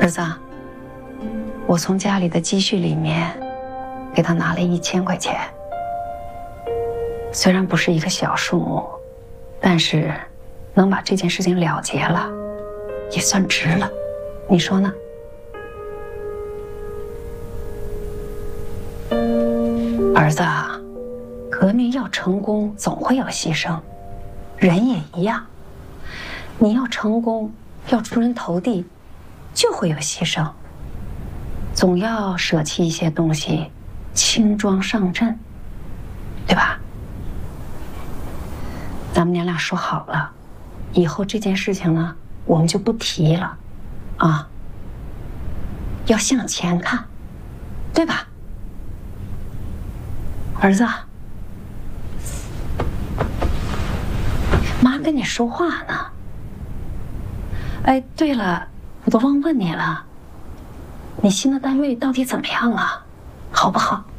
儿子，我从家里的积蓄里面给他拿了1000块钱，虽然不是一个小数目，但是能把这件事情了结了，也算值了，你说呢？儿子，革命要成功，总会有牺牲，人也一样。你要成功，要出人头地，就会有牺牲，总要舍弃一些东西，轻装上阵，对吧？咱们娘俩说好了，以后这件事情呢，我们就不提了，啊，要向前看，对吧？儿子，妈跟你说话呢。哎，对了，我都忘问你了，你新的单位到底怎么样了？好不好？